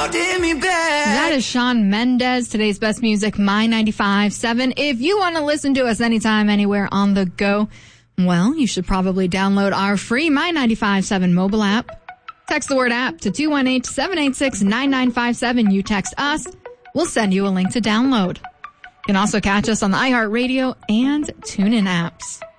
holding me back. That is Shawn Mendes, today's best music, My 95.7. If you want to listen to us anytime, anywhere on the go, well, you should probably download our free My 95.7 mobile app. Text the word app to 218-786-9957. You text us, we'll send you a link to download. You can also catch us on the iHeartRadio and TuneIn apps.